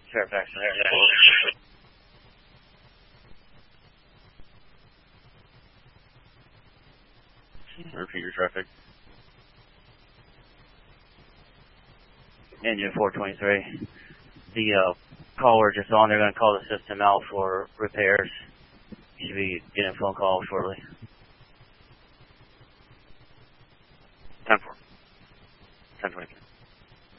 Fairfax. Repeat your traffic. Engine 423. The call we're just on, they're going to call the system out for repairs. You should be getting a phone call shortly. 10-4. 10-23.